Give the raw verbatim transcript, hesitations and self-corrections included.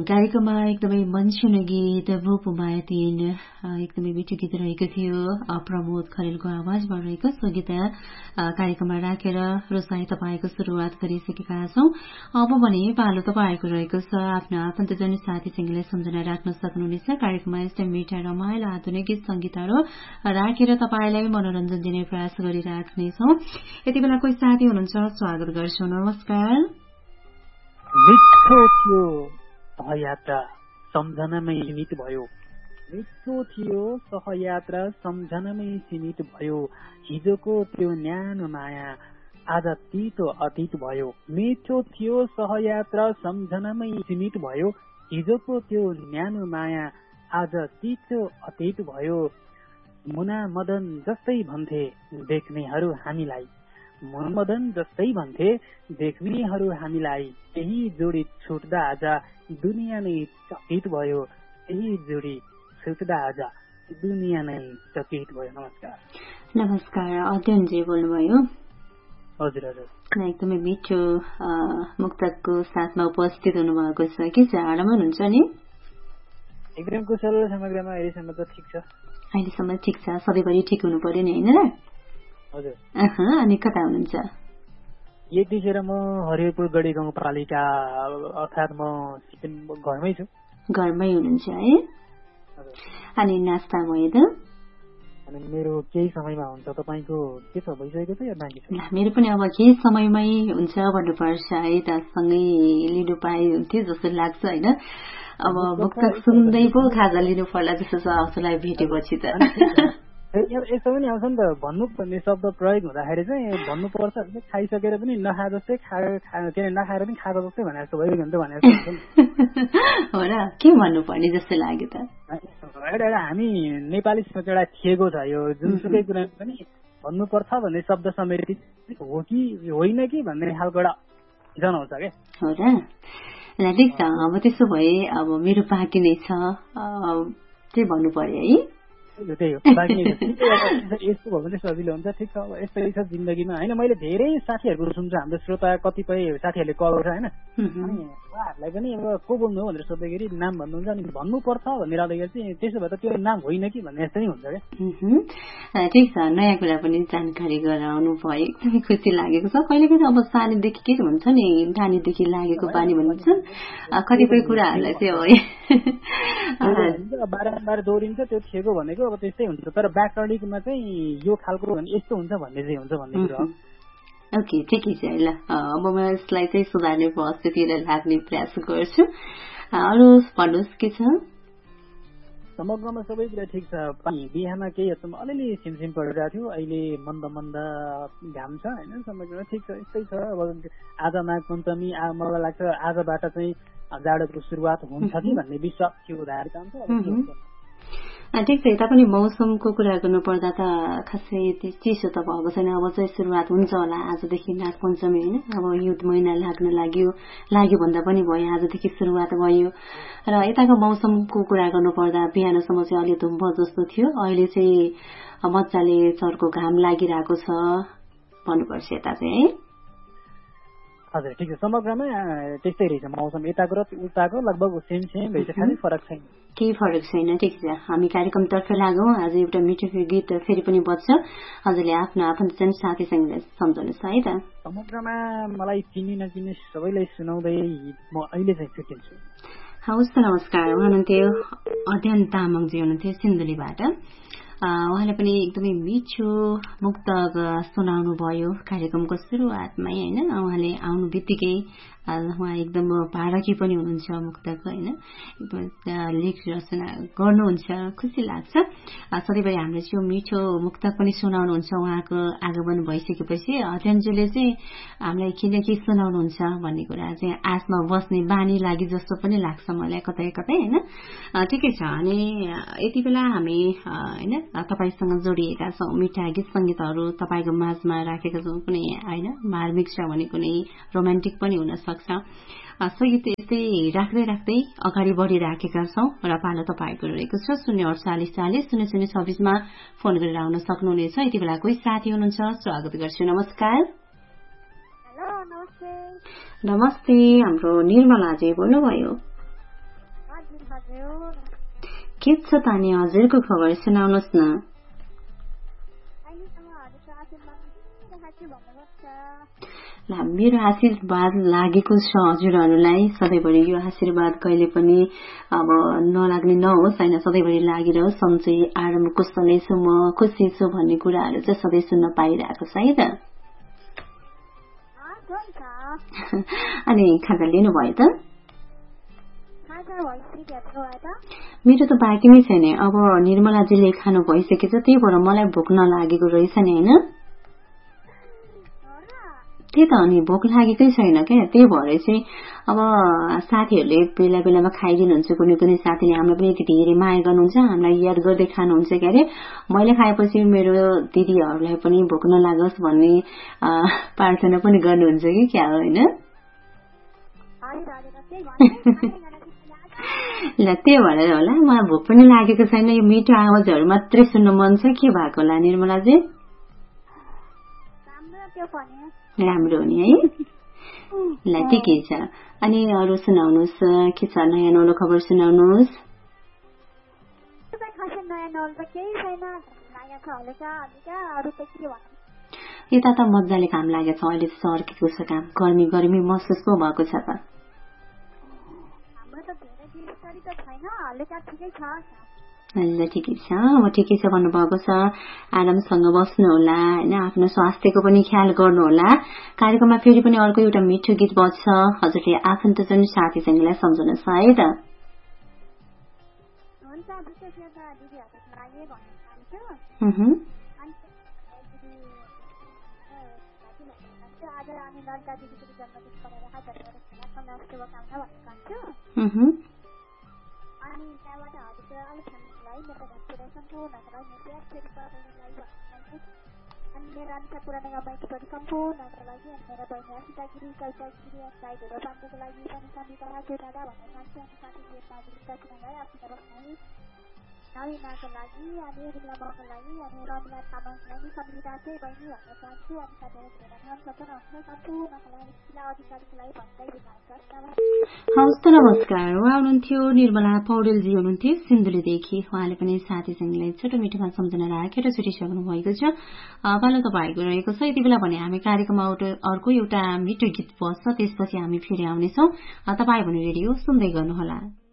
कार्यक्रममा एकदमै मनसुने गीत भूपुमाया तीन एकदमै मिठो गीत रहेको थियो। प्रमोद खरेलको आवाजमा रहेको सो गीत कार्यक्रममा राखेर रोसाई तपाईँको शुरूआत गरिसकेका छौं। अब भने पालो तपाईँको रहेको छ आफ्नो आफन्तजन साथीसँगले सम्झना राख्न सक्नुहुनेछ। कार्यक्रममा यस्तै मिठा रमाइलो आधुनिक गीत संगीतहरू राखेर तपाईँलाई मनोरञ्जन दिने प्रयास गरिराख्नेछौँ। यति बेला कोही साथी हुनुहुन्छ, स्वागत गर्छु। नमस्कार। मिठो थियो सहयात्रा सम्झनामै सीमित भयो, मिठो थियो सहयात्रा सम्झनामै सीमित भयो, हिजोको त्यो न्यानो माया आज तितो अतीत भयो। मिठो थियो सहयात्रा सम्झनामै सीमित भयो, हिजोको त्यो न्यानो माया आज तितो अतीत भयो। मुना मदन जस्तै भन्थे देख्नेहरू हामीलाई, मदन जस्तै भन्थे देख्नेहरू हामीलाई, त्यही जोडी छुट्दा आज दुनियाँ नै चकित भयो, त्यही जोडी छुट्दा आज दुनियाँ नै चकित भयो। नमस्कार। नमस्कार, अध्ययनजी बोल्नुभयो। हजुर हजुर, एकदमै मिठो मुक्तकको साथमा उपस्थित हुनुभएको छ कि चाडमा हुनुहुन्छ नि? एकदम कुशल, समग्रमा अहिलेसम्म त ठिक छ। अहिलेसम्म ठिक छ, सधैँभरि ठिक हुनु पर्यो नि, होइन? हजुर। अनि कता हुनुहुन्छ? यतिखेर म हरिहरपुर गढी गाउँपालिका अर्थात् म सिक्किम घरमै छु। घरमै हुनुहुन्छ है? अनि नास्ता भयो त? अनि मेरो केही समयमा हुन्छ। तपाईँको के छ, भइसकेको छ या बाँकी छ? मेरो पनि अब केही समयमै हुन्छ भन्नुपर्छ है त, सँगै लिनु पाए हुन्थ्यो जस्तो लाग्छ होइन। अब मुक्तक सुन्दै पो खाजा लिनु पर्ला जस्तो छ आफूलाई भेटेपछि त। यस्तो पनि आउँछ नि त, भन्नुपर्ने शब्द प्रयोग हुँदाखेरि चाहिँ भन्नुपर्छ, खाइसकेर पनि नखा जस्तै खा के अरे नखाएर पनि खाएको जस्तै भने जस्तो भइरहेको हुन्छ भने जस्तो हुन्छ हो र। के भन्नुपर्ने जस्तो लाग्यो त? एउटा एउटा हामी नेपाली सोच एउटा थिएको छ, यो जुनसुकै कुरा पनि भन्नुपर्छ भन्ने शब्द समेत हो कि होइन कि भन्ने खालको एउटा जनाउँछ क्या। हो र, ठिक छ। अब त्यसो भए अब मेरो बाँकी नै छ, चाहिँ भन्नु पर्यो है। त्यही हो, बाँकी यस्तो भयो भने सजिलो हुन्छ। ठिक छ, अब यस्तै छ जिन्दगीमा होइन। मैले धेरै साथीहरूको सुन्छु, हाम्रो श्रोता कतिपय साथीहरूले कल गर्छ होइन, अनि उहाँहरूलाई पनि अब को बोल्नु हो भनेर सोध्दाखेरि नाम भन्नुहुन्छ, अनि भन्नुपर्छ भनेर आउँदाखेरि चाहिँ त्यसो भए त त्यो नाम होइन कि भन्ने जस्तो नै हुन्छ क्या। ठिक छ, नयाँ कुरा पनि जानकारी गराउनु भयो, एकदमै खुसी लागेको छ। कहिले कहिले अब सानैदेखि के भन्छ नि, नानीदेखि लागेको बानी भन्छ, कतिपय कुराहरूलाई चाहिँ बारम्बार दोहोरिन्छ, त्यो थिएको भनेको अब त्यस्तै हुन्छ। तर व्याकरणिकमा चाहिँ यो खालको यस्तो हुन्छ भन्ने चाहिँ हुन्छ भन्ने कुरा हो। ओके, ठिकै छ ल। अब म यसलाई चाहिँ सुधार्ने परिस्थितिर लाग्ने प्रयास गर्छु। अरू भन्नुहोस् के छ? समग्रमा सबै कुरा ठिक छ। पानी बिहामा केही हदसम्म अलिअलि सिमसिम परिरहेको थियो, अहिले मन्द मन्द घाम छ होइन। समग्रमा ठिक छ, यस्तै छ। अब आज नाग पञ्चमी, मलाई लाग्छ आजबाट चाहिँ जाडोको सुरुवात हुन्छ कि भन्ने विश्वास थियो धारित हुन्छ। ठिक छ, यता पनि मौसमको कुरा गर्नु पर्दा त खासै चिसो त भएको छैन। अब चाहिँ सुरुवात हुन्छ होला आजदेखि नाग पञ्चमी होइन। अब हिउँद महिना लाग्न लाग्यो, लाग्यो भन्दा पनि भयो, आजदेखि सुरुवात भयो। र यताको मौसमको कुरा गर्नु पर्दा बिहानसम्म चाहिँ अलि धुम्म जस्तो थियो, अहिले चाहिँ मजाले चर्को घाम लागिरहेको छ भन्नुपर्छ यता चाहिँ है। हजुर, ठिक छ। समग्रमा त्यस्तै रहेछ मौसम, यताको र उताको लगभग सेम सेम रहेछ, खालि फरक छैन, केही फरक छैन। ठिक छ, हामी कार्यक्रमतर्फ लागौँ। आज एउटा मिठो गीत फेरि पनि बज्छ, हजुरले आफ्नो आफन्तजन साथीसँग सम्झाउनुहोस् है त। समग्रमा मलाई चिन्ने नचिन्ने सबैलाई सुनाउँदै म अहिले चाहिँ छुट्टिन्छु। हवस् त, नमस्कार। हुनुहुन्थ्यो अध्ययन तामाङजी, हुनुहुन्थ्यो सिन्धुलीबाट। उहाँले पनि एकदमै मिठो मुक्तक सुनाउनु भयो कार्यक्रमको सुरुवातमै होइन। उहाँले आउनु बित्तिकै उहाँ एकदम पारखी पनि हुनुहुन्छ मुक्तक होइन, एकदम लेख रचना गर्नुहुन्छ, खुसी लाग्छ। सधैँभरि हाम्रो चाहिँ मिठो मुक्तक पनि सुनाउनुहुन्छ। उहाँको आगमन भइसकेपछि अध्ययनजीले चाहिँ हामीलाई किन के सुनाउनुहुन्छ भन्ने कुरा चाहिँ आशमा बस्ने बानी लागि जस्तो पनि लाग्छ मलाई कतै कतै होइन। ठिकै छ, अनि यति बेला हामी होइन तपाईँसँग जोडिएका छौँ, मिठा गीत सङ्गीतहरू तपाईँको माझमा राखेका छौँ। कुनै होइन मार्मिक छ भने कुनै रोमान्टिक पनि हुन सक्छ। सो गीत यस्तै राख्दै राख्दै अगाडि बढिराखेका छौँ र पालो तपाईँको रहेको छ शून्य अडचालिस चालिस शून्य शून्य छब्बिसमा फोन गरेर आउन सक्नुहुनेछ। यति बेला कोही साथी हुनुहुन्छ, स्वागत गर्छु। नमस्कार। नमस्ते। नमस्ते, हाम्रो निर्मलाजी बोल्नुभयो। के छ त नि हजुरको खबर सुनाउनुहोस् न। ल मेरो आशीर्वाद लागेको छ हजुरहरूलाई सधैँभरि। यो आशीर्वाद कहिले पनि अब नलाग्ने नहोस् होइन, सधैँभरि लागिरहोस्। सन्चै आराम कुशलै छु म, खुसी छु भन्ने कुराहरू चाहिँ सधैँ सुन्न पाइरहेको छ है त। अनि खाजा लिनुभयो त? मेरो त बाँकीमै छैन। अब निर्मलाजीले खानु भइसकेछ, त्यही भएर मलाई भोक नलागेको रहेछ नि होइन। त्यही त अनि भोक लागेकै छैन क्या, त्यही भएर चाहिँ अब साथीहरूले बेला बेलामा खाइदिनुहुन्छ। कुनै कुनै साथीले हामीलाई पनि यति धेरै माया गर्नुहुन्छ, हामीलाई याद गर्दै खानुहुन्छ क्या अरे। मैले खाएपछि मेरो दिदीहरूलाई पनि भोक नलागोस् भन्ने प्रार्थना पनि गर्नुहुन्छ कि क्या हो होइन। ल त्यही भएर होला मलाई भोक पनि लागेको छैन। यो मिठो आवाजहरू मात्रै सुन्न मन छ, के भएको होला निर्मलाजी? राम्रो हो नि है। ल ठिकै छ। अनि अरू सुनाउनुहोस्, के छ नयाँ नौलो खबर सुनाउनुहोस्। यता त मजाले काम लागेको छ, अहिले सर्केको छ काम। गर्मी गर्मी महसुस पो भएको छ त। ल ठिकै छ, अब ठिकै छ भन्नुभएको छ। आरामसँग बस्नु होला होइन, आफ्नो स्वास्थ्यको पनि ख्याल गर्नु होला। कार्यक्रममा फेरि पनि अर्को एउटा मिठो गीत बज्छ, हजुरले आफन्तजन साथीसँगलाई सम्झनुहोस् है त। नवीनाको लागि अनि रिलामाको लागि अनि रमिला तामाङको लागि सम्मिलित चाहिँ बहिनी भन्न चाहन्छु। अनि साथीहरू सम्पूर्णको लागि जिल्ला अधिकारीको लागि भन्दै हवस् त नमस्कार। उहाँ हुनुहुन्थ्यो निर्मला पौडेलजी हुनुहुन्थ्यो सिन्धुलीदेखि। उहाँले पनि साथीसँगलाई छोटो मिठोमा सम्झना राखेर छुटिसक्नु भएको छ। पालो तपाईँको रहेको छ। यति बेला भने हामी कार्यक्रममा अर्को एउटा मिठो गीत बज्छ, त्यसपछि हामी फेरि आउनेछौँ। तपाईँ भने रेडियो सुन्दै गर्नुहोला।